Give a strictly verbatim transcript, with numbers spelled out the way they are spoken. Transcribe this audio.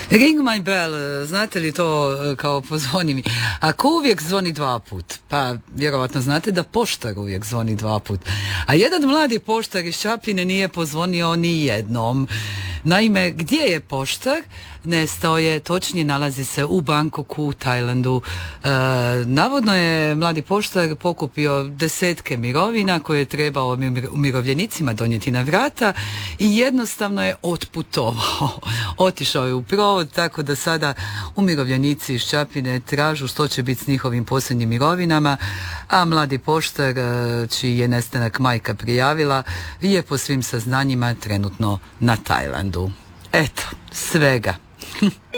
Ring my bell, znate li to kao pozvoni mi? Ako uvijek zvoni dva put, pa vjerovatno znate da poštar uvijek zvoni dva put. A jedan mladi poštar iz Čapljine nije pozvonio ni jednom. Naime, gdje je poštar? Nestao je, točnije nalazi se u Bangkoku, u Tajlandu. E, navodno je mladi poštar pokupio desetke mirovina koje je trebao umirovljenicima donijeti na vrata i jednostavno je otputovao. Otišao je u provod, tako da sada umirovljenici iz Čapljine tražu što će biti s njihovim posljednjim mirovinama, a mladi poštar, čiji je nestanak majka prijavila, je po svim saznanjima trenutno na Tajlandu. Eto, svega.